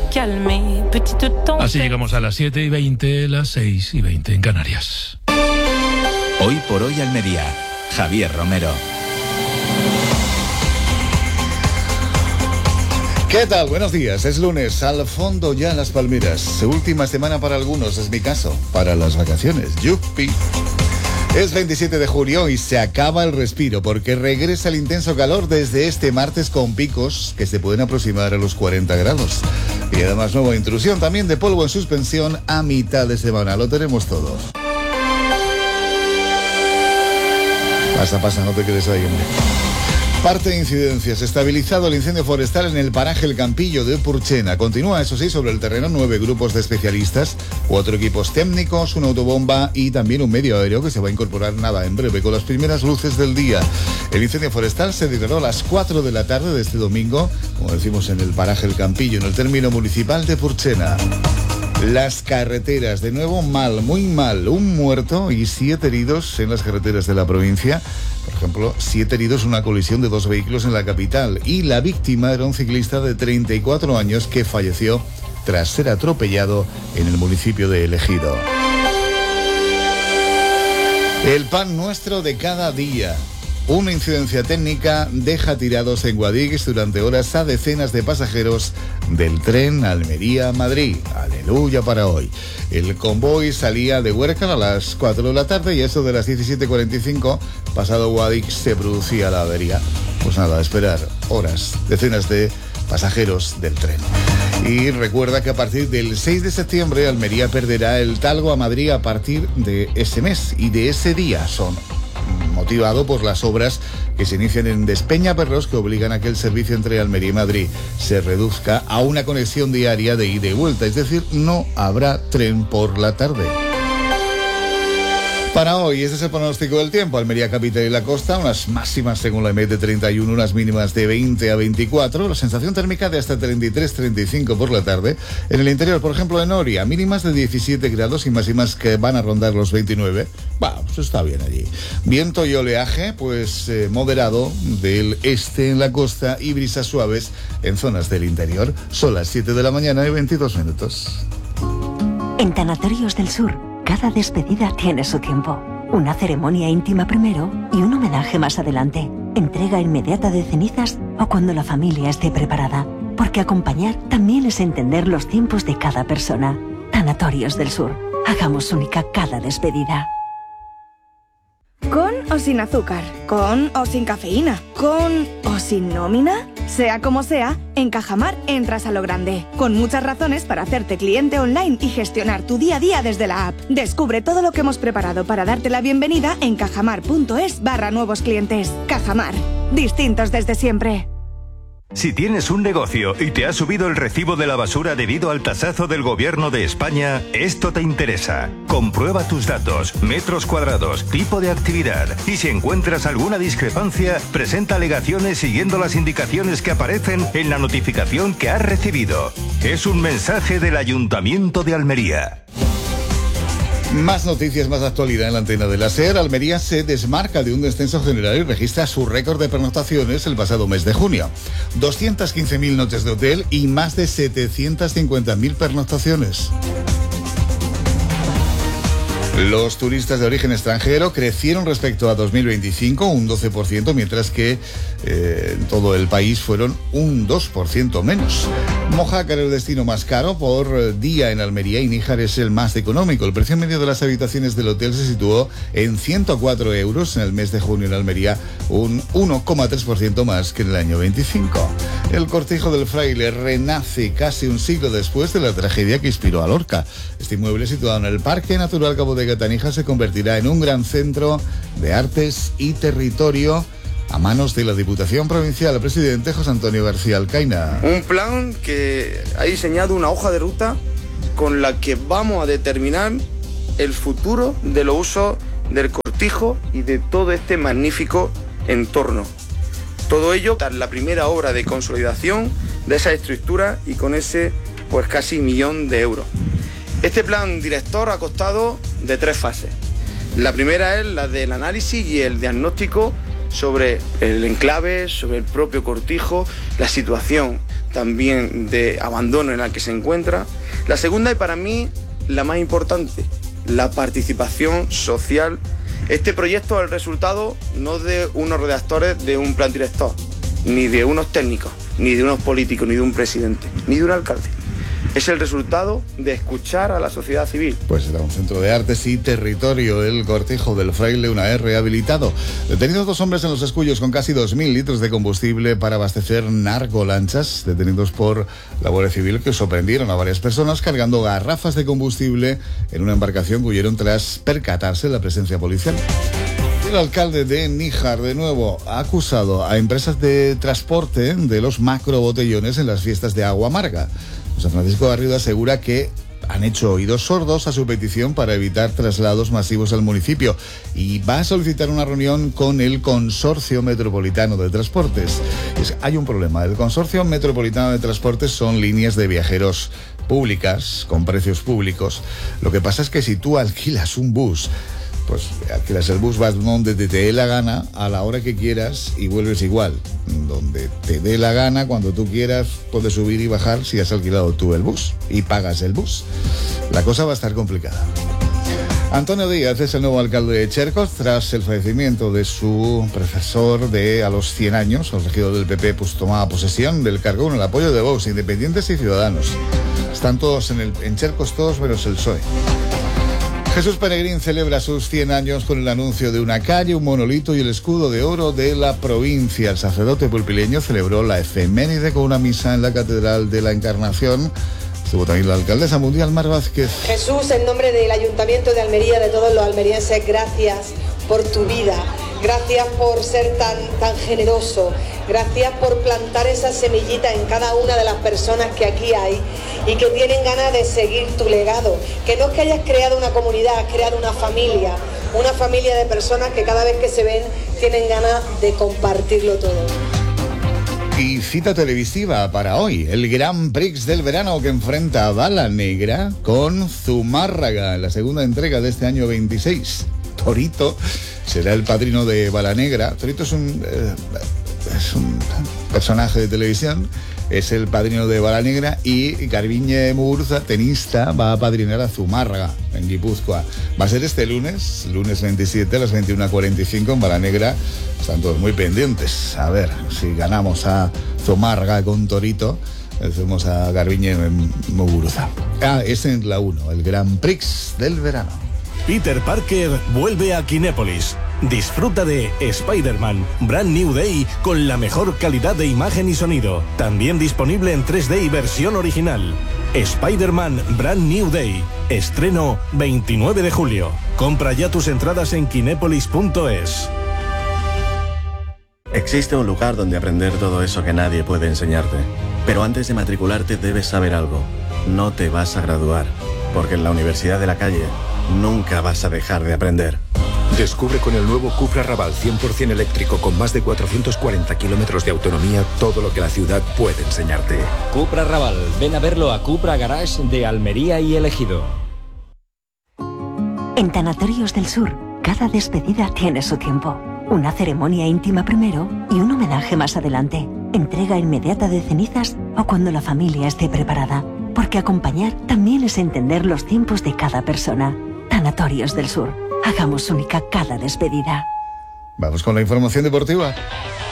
calmer, petite tempête. Así llegamos a las 7:20, las 6:20 en Canarias. Hoy por hoy Almería, Javier Romero. ¿Qué tal? Buenos días. Es lunes, al fondo ya Las Palmeras. Última semana para algunos, es mi caso, para las vacaciones. ¡Yupi! Es 27 de julio y se acaba el respiro porque regresa el intenso calor desde este martes con picos que se pueden aproximar a los 40 grados. Y además nueva intrusión también de polvo en suspensión a mitad de semana. Lo tenemos todo. Pasa, no te quedes ahí, hombre. Parte de incidencias. Estabilizado el incendio forestal en el paraje El Campillo de Purchena. Continúa, eso sí, sobre el terreno 9 grupos de especialistas, 4 equipos técnicos, una autobomba y también un medio aéreo que se va a incorporar en breve con las primeras luces del día. El incendio forestal se declaró a las 4 de la tarde de este domingo, como decimos, en el paraje El Campillo, en el término municipal de Purchena. Las carreteras, de nuevo mal, muy mal. Un muerto y 7 heridos en las carreteras de la provincia. Por ejemplo, 7 heridos en una colisión de 2 vehículos en la capital. Y la víctima era un ciclista de 34 años que falleció tras ser atropellado en el municipio de El Ejido. El pan nuestro de cada día. Una incidencia técnica deja tirados en Guadix durante horas a decenas de pasajeros del tren Almería-Madrid. Aleluya para hoy. El convoy salía de Huércal a las 4 de la tarde y eso de las 17:45, pasado Guadix, se producía la avería. Pues nada, a esperar horas, decenas de pasajeros del tren. Y recuerda que a partir del 6 de septiembre Almería perderá el Talgo a Madrid a partir de ese mes y de ese día. Son motivado por las obras que se inician en Despeñaperros, que obligan a que el servicio entre Almería y Madrid se reduzca a una conexión diaria de ida y vuelta, es decir, no habrá tren por la tarde. Para hoy, este es el pronóstico del tiempo. Almería capital y la costa, unas máximas según la EMET de 31, unas mínimas de 20 a 24, la sensación térmica de hasta 33-35 por la tarde. En el interior, por ejemplo, en Oria, mínimas de 17 grados y máximas que van a rondar los 29. Pues está bien allí. Viento y oleaje, moderado del este en la costa y brisas suaves en zonas del interior. Son las 7 de la mañana y 22 minutos. En Tanatorios del Sur, cada despedida tiene su tiempo. Una ceremonia íntima primero y un homenaje más adelante. Entrega inmediata de cenizas o cuando la familia esté preparada. Porque acompañar también es entender los tiempos de cada persona. Tanatorios del Sur. Hagamos única cada despedida. ¿Con o sin azúcar? ¿Con o sin cafeína? ¿Con o sin nómina? Sea como sea, en Cajamar entras a lo grande. Con muchas razones para hacerte cliente online y gestionar tu día a día desde la app. Descubre todo lo que hemos preparado para darte la bienvenida en cajamar.es/nuevos clientes. Cajamar. Distintos desde siempre. Si tienes un negocio y te ha subido el recibo de la basura debido al tasazo del Gobierno de España, esto te interesa. Comprueba tus datos, metros cuadrados, tipo de actividad y si encuentras alguna discrepancia, presenta alegaciones siguiendo las indicaciones que aparecen en la notificación que has recibido. Es un mensaje del Ayuntamiento de Almería. Más noticias, más actualidad en la antena de la SER. Almería se desmarca de un descenso general y registra su récord de pernoctaciones el pasado mes de junio. 215.000 noches de hotel y más de 750.000 pernoctaciones. Los turistas de origen extranjero crecieron respecto a 2025 un 12%, mientras que en todo el país fueron un 2% menos. Mojácar es el destino más caro por día en Almería y Níjar es el más económico. El precio medio de las habitaciones del hotel se situó en 104 euros en el mes de junio en Almería, un 1,3% más que en el año 25. El Cortijo del Fraile renace casi un siglo después de la tragedia que inspiró a Lorca. Este inmueble, situado en el Parque Natural Cabo de Gata-Níjar, se convertirá en un gran centro de artes y territorio a manos de la Diputación Provincial. El presidente José Antonio García Alcaina. Un plan que ha diseñado una hoja de ruta con la que vamos a determinar el futuro de los usos del Cortijo y de todo este magnífico entorno. Todo ello tras la primera obra de consolidación de esa estructura y con ese casi 1 millón de euros. Este plan director ha constado de 3 fases. La primera es la del análisis y el diagnóstico sobre el enclave, sobre el propio Cortijo, la situación también de abandono en la que se encuentra. La segunda, y para mí la más importante, la participación social. Este proyecto es el resultado no de unos redactores de un plan director, ni de unos técnicos, ni de unos políticos, ni de un presidente, ni de un alcalde. Es el resultado de escuchar a la sociedad civil. Pues será un centro de artes y territorio, el Cortijo del Fraile, una vez rehabilitado. Detenidos 2 hombres en Los Escullos con casi 2.000 litros de combustible para abastecer narcolanchas, detenidos por la Guardia Civil, que sorprendieron a varias personas cargando garrafas de combustible en una embarcación que huyeron tras percatarse de la presencia policial. El alcalde de Níjar, de nuevo, ha acusado a empresas de transporte de los macrobotellones en las fiestas de agua amarga. José Francisco Garrido asegura que han hecho oídos sordos a su petición para evitar traslados masivos al municipio y va a solicitar una reunión con el Consorcio Metropolitano de Transportes. Hay un problema. El Consorcio Metropolitano de Transportes son líneas de viajeros públicas, con precios públicos. Lo que pasa es que si tú alquilas un bus, pues alquilas el bus, vas donde te dé la gana, a la hora que quieras y vuelves igual. Donde te dé la gana, cuando tú quieras, puedes subir y bajar si has alquilado tú el bus y pagas el bus. La cosa va a estar complicada. Antonio Díaz es el nuevo alcalde de Chercos tras el fallecimiento de su predecesor a los 100 años. El regidor del PP tomaba posesión del cargo con el apoyo de Vox, Independientes y Ciudadanos. Están todos en Chercos, todos menos el PSOE. Jesús Peregrín celebra sus 100 años con el anuncio de una calle, un monolito y el escudo de oro de la provincia. El sacerdote pulpileño celebró la efeméride con una misa en la Catedral de la Encarnación. Estuvo también la alcaldesa mundial, Mar Vázquez. Jesús, en nombre del Ayuntamiento de Almería, de todos los almerienses, gracias por tu vida. Gracias por ser tan generoso. Gracias por plantar esa semillita en cada una de las personas que aquí hay y que tienen ganas de seguir tu legado. Que no es que hayas creado una comunidad, has creado una familia de personas que cada vez que se ven tienen ganas de compartirlo todo. Y cita televisiva para hoy, el Gran Prix del verano que enfrenta a Bala Negra con Zumárraga en la segunda entrega de este año 26. Torito será el padrino de Bala Negra. Torito es un personaje de televisión, es el padrino de Bala Negra, y Garbiñe Muguruza, tenista, va a padrinar a Zumárraga en Guipúzcoa. Va a ser este lunes 27 a las 21:45 en Bala Negra. Están todos muy pendientes. A ver si ganamos a Zumárraga con Torito. Hacemos a Garbiñe Muguruza. Es en la 1, el Gran Prix del verano. Peter Parker vuelve a Kinépolis. Disfruta de Spider-Man Brand New Day con la mejor calidad de imagen y sonido. También disponible en 3D y versión original. Spider-Man Brand New Day. Estreno 29 de julio. Compra ya tus entradas en kinépolis.es. Existe un lugar donde aprender todo eso que nadie puede enseñarte. Pero antes de matricularte debes saber algo. No te vas a graduar, porque en la Universidad de la Calle nunca vas a dejar de aprender. Descubre con el nuevo Cupra Raval 100% eléctrico con más de 440 kilómetros de autonomía todo lo que la ciudad puede enseñarte. Cupra Raval, ven a verlo a Cupra Garage de Almería y El Ejido. En Tanatorios del Sur, cada despedida tiene su tiempo. Una ceremonia íntima primero y un homenaje más adelante. Entrega inmediata de cenizas o cuando la familia esté preparada. Porque acompañar también es entender los tiempos de cada persona. Tanatorios del Sur. Hagamos única cada despedida. Vamos con la información deportiva.